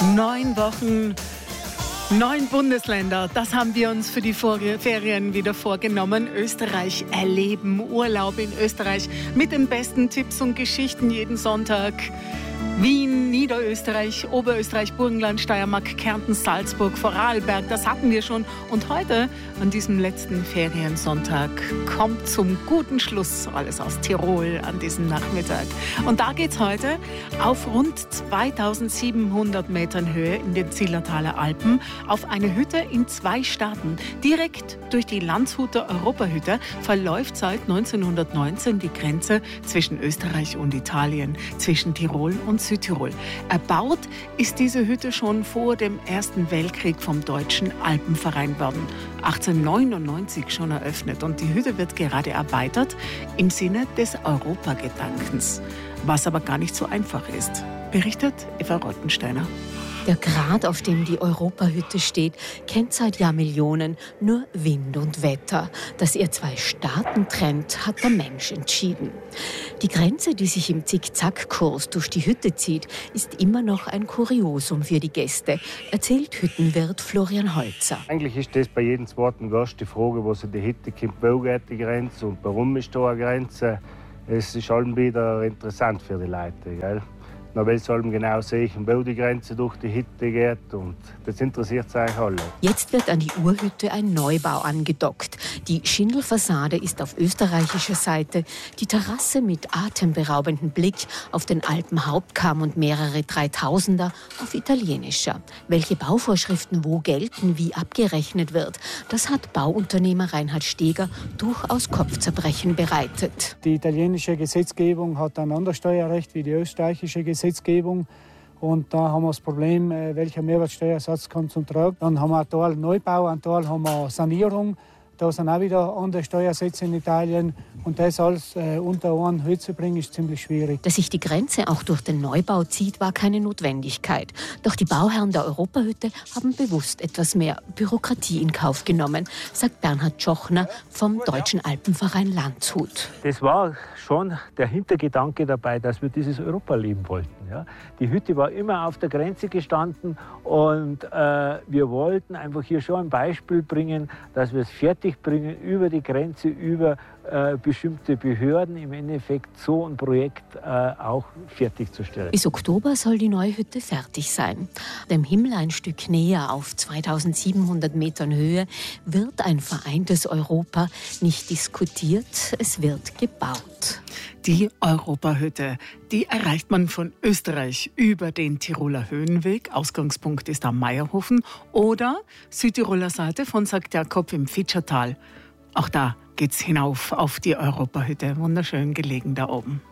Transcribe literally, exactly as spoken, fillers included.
Neun Wochen, neun Bundesländer, das haben wir uns für die Ferien wieder vorgenommen. Österreich erleben, Urlaub in Österreich mit den besten Tipps und Geschichten jeden Sonntag. Wien, Niederösterreich, Oberösterreich, Burgenland, Steiermark, Kärnten, Salzburg, Vorarlberg, das hatten wir schon. Und heute, an diesem letzten Feriensonntag, kommt zum guten Schluss alles aus Tirol an diesem Nachmittag. Und da geht's heute auf rund zweitausendsiebenhundert Metern Höhe in den Zillertaler Alpen auf eine Hütte in zwei Staaten. Direkt durch die Landshuter Europahütte verläuft seit neunzehnhundertneunzehn die Grenze zwischen Österreich und Italien, zwischen Tirol und Südtirol. Erbaut ist diese Hütte schon vor dem Ersten Weltkrieg vom Deutschen Alpenverein worden. achtzehnhundertneunundneunzig schon eröffnet und die Hütte wird gerade erweitert im Sinne des Europagedankens. Was aber gar nicht so einfach ist, berichtet Eva Rottensteiner. Der Grat, auf dem die Europahütte steht, kennt seit Jahrmillionen nur Wind und Wetter. Dass ihr zwei Staaten trennt, hat der Mensch entschieden. Die Grenze, die sich im Zickzackkurs durch die Hütte zieht, ist immer noch ein Kuriosum für die Gäste, erzählt Hüttenwirt Florian Holzer. Eigentlich ist das bei jedem zweiten Gast die Frage, was in die Hütte kommt, wo geht die Grenze und warum ist da eine Grenze. Es ist allem wieder interessant für die Leute, gell? Man will allem genau sehen, wo die Grenze durch die Hütte geht und das interessiert sich eigentlich alle. Jetzt wird an die Urhütte ein Neubau angedockt. Die Schindelfassade ist auf österreichischer Seite, die Terrasse mit atemberaubendem Blick auf den Alpenhauptkamm und mehrere Dreitausender auf italienischer. Welche Bauvorschriften wo gelten, wie abgerechnet wird, das hat Bauunternehmer Reinhard Steger durchaus Kopfzerbrechen bereitet. Die italienische Gesetzgebung hat ein anderes Steuerrecht wie die österreichische Gesetzgebung. Gesetzgebung. Und da haben wir das Problem, welcher Mehrwertsteuersatz kommt zum Tragen. Dann haben wir einen Teil Neubau, einen Teil haben wir Sanierung. Da sind auch wieder andere Steuersätze in Italien. Und das alles äh, unter einen Hut zu bringen, ist ziemlich schwierig. Dass sich die Grenze auch durch den Neubau zieht, war keine Notwendigkeit. Doch die Bauherren der Europahütte haben bewusst etwas mehr Bürokratie in Kauf genommen, sagt Bernhard Tschochner vom Deutschen Alpenverein Landshut. Das war schon der Hintergedanke dabei, dass wir dieses Europa leben wollten. Ja? Die Hütte war immer auf der Grenze gestanden und äh, wir wollten einfach hier schon ein Beispiel bringen, dass wir es fertig bringen, über die Grenze, über äh, bestimmte Behörden im Endeffekt so ein Projekt äh, auch fertigzustellen. Bis Oktober soll die neue Hütte fertig sein. Dem Himmel ein Stück näher auf zweitausendsiebenhundert Metern Höhe wird ein vereintes Europa nicht diskutiert, es wird gebaut. Die Europahütte, die erreicht man von Österreich über den Tiroler Höhenweg, Ausgangspunkt ist am Meierhofen, oder Südtiroler Seite von Sankt Jakob im Fitschertal. Auch da geht's hinauf auf die Europahütte, wunderschön gelegen da oben.